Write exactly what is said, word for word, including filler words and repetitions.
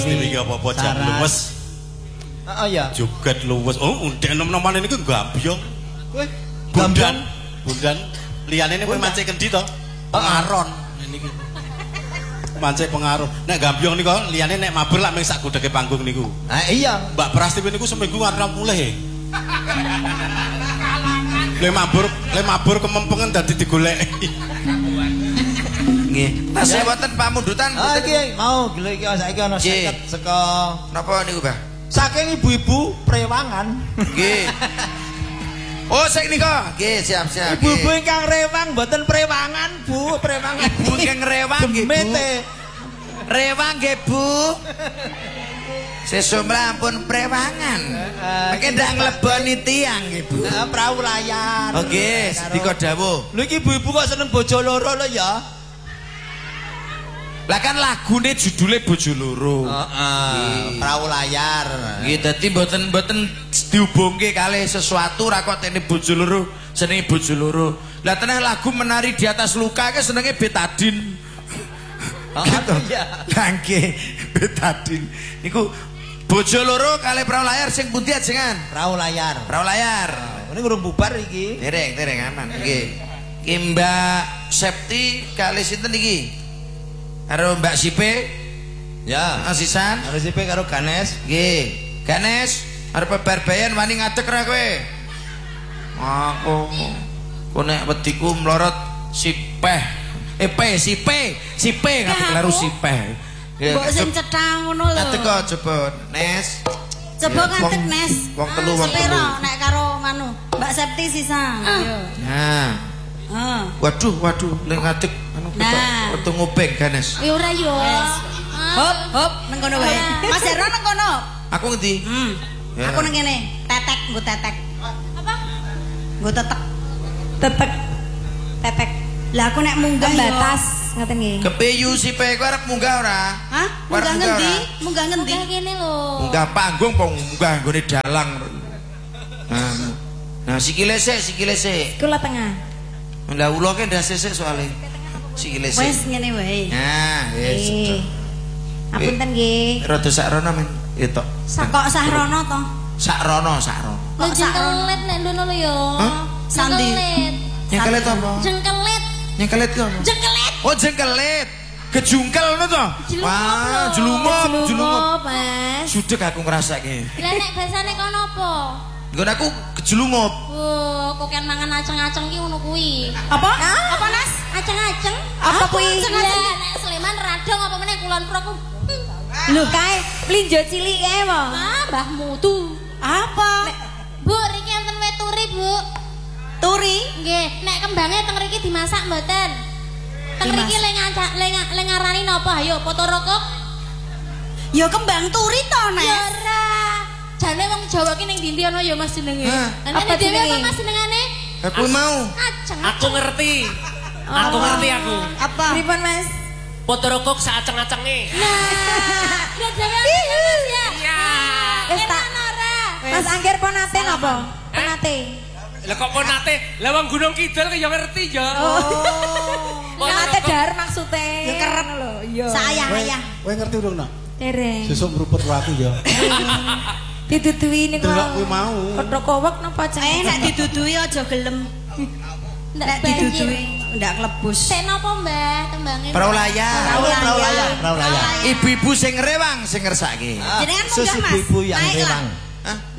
Iki apa-apa jan luwes. Heeh ya. Joget luwes. Oh, ndek nom-noman niku gambyong. Kowe Bundan. Bundan. Liyane kowe mancing kendi to? Pengaron niki. Mancing pengaruh. Nek gambyong niku liyane nek mabur lak mung sak godheke panggung niku. Ha iya. Mbak Prastiwi niku seminggu ora mulih. Le mabur, le mabur kemempengan dadi digoleki. Nggih. Tasih wonten pamundutan. Ah iki mau gile iki saiki ana seket saka napa niku, Mbah? saking ibu-ibu prewangan. Nggih. Oh, sik nika. Nggih, siap-siap. Ibu-ibu ingkang rewang mboten prewangan, Bu, prewangan. Ibu ingkang rewang nggih, Bu. Rewang nggih, Bu. Sesumlah ampun prewangan. Mengke ndak ngleboni tiang nggih, Bu. Heeh, prau layar. Oke, sedika dawuh. Lho iki ibu-ibu kok seneng bojo loro lho ya. Lah kan lagune judule bojo loro. Heeh, prau layar. Nggih, dadi mboten mboten dihubungke kalih sesuatu ra kok tene bojo loro, senenge bojo loro. Lah teneh lagu menari di atas luka ke senenge betadin. Oh, iya. Lah nggih, betadin. Niku bojo loro kalih prau layar sing pundi ajengan? Prau layar. Prau layar. Ini urung bubar iki. Dereng, dereng aman. Nggih. Ki Mbak Septi kalih sinten iki? Karo Mbak Sipe? Ya. Asisan? Harus sipe karo Ganes. Nggih. Ganes, arep bebarbayan wani ngadeg ra kowe? Aku. Kok nek wediku mlorot sipeh. Eh pe, sipe, sipe ngadeg karo sipeh. Mbok sing cethang ngono lho. Ngadeg kok coba, Nes. Coba ngadeg Nes. Wong telu wong telu. Sepiro nek karo manu, Mbak Septi sisan. Yo. Nah. Heeh. Waduh, waduh, lek ngadeg anu Nah. ketok nguping Ganes. Ya ora yo. Hop, hop nang kono wae. Mas Herno nang kono. Aku ngendi? Hmm. Ya. Aku nang kene, tetek, nggo tetek. Apa? Nggo tetek. Tetek. Tetek. Lah aku nek munggah batas, ngoten nggih. Kepiyu sipe kowe arep munggah ora? Hah? Munggah ngendi? Munggah ngendi? Munggah kene lho. Munggah panggung apa munggah nggone dalang. Nah, nah sikile sik, sikile sik. Kula tengah. Lah ulo ke ndak sesek soalé. Sikile sik. Wes ngene wae. Nah, wis. Nggih. Apunten nggih. Rada sakrono men. Etok. Sakok sahrono to. Sakrono, sakrono. Lho jengkelit nek ngono lho ya. Sandi. Nyengkelit apa? Jengkelit. Nyengkelit ki apa? Jengkelit. Oh, jengkelit. Kejungkel ngono to? Wah, jelumup, jelumup. Mas. Sudek aku ngrasake. Lah nek basane kono apa? Nggon aku kejelumup. Oh, kok kan mangan aceng-aceng ki ngono kuwi. Apa? Apa, Nas? Aceng-aceng? Apa kuwi? Nek Sleman radong apa meneh kulon pro ku. Lho kae, plinjo cilik kae apa? Ah, mbahmu tuh. Apa? Bu, riki enten we turi, Bu. Turi? Nggih, nek kembange teng riki dimasak mboten? Teng riki le ngacak le ngarani napa? Ayo, foto rokok. Ya kembang turi to, Nes. Ya ora. Jane wong Jawa ki ning ndi ana ya Mas jenenge. Apa dhewe apa Mas jenengane? Aku mau. Aku ngerti. Aku ngerti aku. Apa? Pripun Mas? Foto rokok saaceng-acenge. Nah. Ya dhewe Mas ya. Iya. Wis tak ora. Mas Angger ponate napa? Ponate. Lah kok ponate? Lah wong Gunung Kidul ki ya ngerti ya. Oh. Ponate dar maksude. Ya keren lho. Iya. Sayang-sayang. Kowe ngerti urung, Nak? Dereng. Sesuk ngruput aku ya. Didudui niku. Delok kuwi mau. Kodho kowek napa ceng? Eh nek didudui aja gelem. Nek didudui ndak klebus. Sik napa, Mbah? Tembange. Prau layar. Prau layar, prau layar. Ibu-ibu sing rewang sing ngersake. Jenengan munggah, Mas. Ibu-ibu yang Naik lah. rewang. Hah?